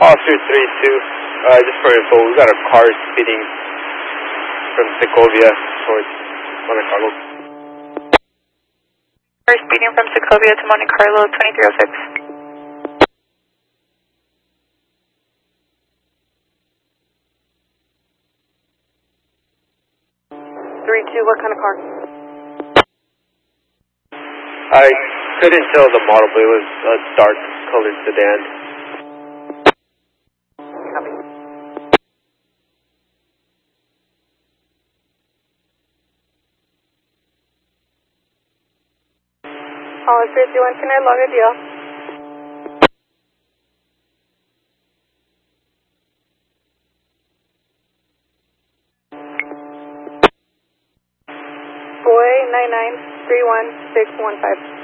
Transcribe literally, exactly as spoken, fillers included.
Officer three two, uh, just for info, we got a car speeding from Segovia towards Monte Carlo. Car speeding from Segovia to Monte Carlo, twenty-three oh six. three two, what kind of car? I couldn't tell the model, but it was a dark colored sedan. Copy. Officer three one, can I log a deal? Boy nine nine three one six one five.